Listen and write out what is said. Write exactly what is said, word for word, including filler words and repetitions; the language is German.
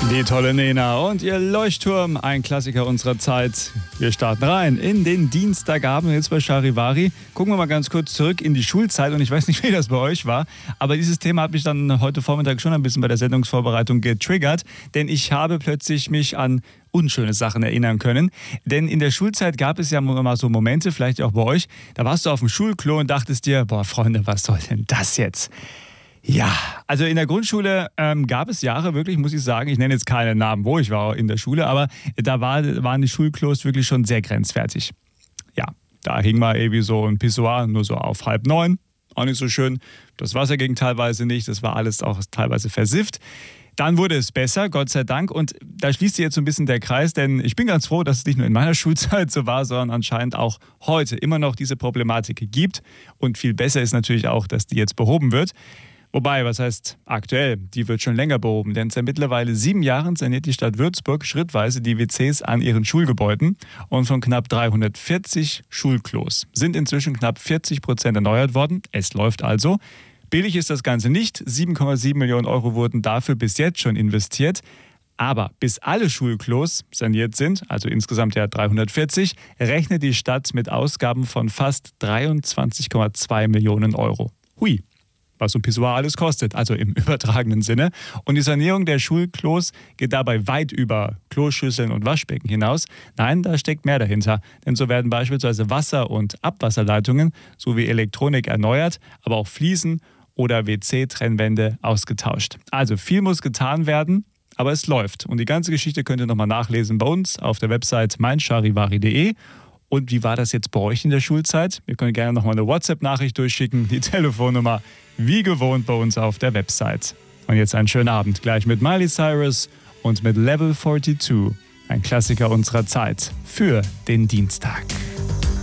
Die tolle Nena und ihr Leuchtturm, ein Klassiker unserer Zeit. Wir starten rein in den Dienstagabend jetzt bei Charivari. Gucken wir mal ganz kurz zurück in die Schulzeit und ich weiß nicht, wie das bei euch war, aber dieses Thema hat mich dann heute Vormittag schon ein bisschen bei der Sendungsvorbereitung getriggert, denn ich habe plötzlich mich an unschöne Sachen erinnern können. Denn in der Schulzeit gab es ja mal so Momente, vielleicht auch bei euch, da warst du auf dem Schulklo und dachtest dir, boah Freunde, was soll denn das jetzt? Ja, also in der Grundschule ähm, gab es Jahre, wirklich muss ich sagen, ich nenne jetzt keine Namen, wo ich war in der Schule, aber da war, waren die Schulklos wirklich schon sehr grenzwertig. Ja, da hing mal irgendwie so ein Pissoir nur so auf halb neun, auch nicht so schön. Das Wasser ging teilweise nicht, das war alles auch teilweise versifft. Dann wurde es besser, Gott sei Dank. Und da schließt sich jetzt so ein bisschen der Kreis, denn ich bin ganz froh, dass es nicht nur in meiner Schulzeit so war, sondern anscheinend auch heute immer noch diese Problematik gibt. Und viel besser ist natürlich auch, dass die jetzt behoben wird. Wobei, was heißt aktuell? Die wird schon länger behoben, denn seit mittlerweile sieben Jahren saniert die Stadt Würzburg schrittweise die W Cs an ihren Schulgebäuden und von knapp dreihundertvierzig Schulklos sind inzwischen knapp vierzig Prozent erneuert worden. Es läuft also. Billig ist das Ganze nicht. sieben Komma sieben Millionen Euro wurden dafür bis jetzt schon investiert. Aber bis alle Schulklos saniert sind, also insgesamt ja dreihundertvierzig, rechnet die Stadt mit Ausgaben von fast dreiundzwanzig Komma zwei Millionen Euro. Hui. Was so ein Pissoir alles kostet, also im übertragenen Sinne. Und die Sanierung der Schulklos geht dabei weit über Kloschüsseln und Waschbecken hinaus. Nein, da steckt mehr dahinter. Denn so werden beispielsweise Wasser- und Abwasserleitungen sowie Elektronik erneuert, aber auch Fliesen oder W C-Trennwände ausgetauscht. Also viel muss getan werden, aber es läuft. Und die ganze Geschichte könnt ihr nochmal nachlesen bei uns auf der Website mein charivari punkt de. Und wie war das jetzt bei euch in der Schulzeit? Ihr könnt gerne nochmal eine WhatsApp-Nachricht durchschicken. Die Telefonnummer wie gewohnt bei uns auf der Website. Und jetzt einen schönen Abend gleich mit Miley Cyrus und mit Level zweiundvierzig. Ein Klassiker unserer Zeit für den Dienstag.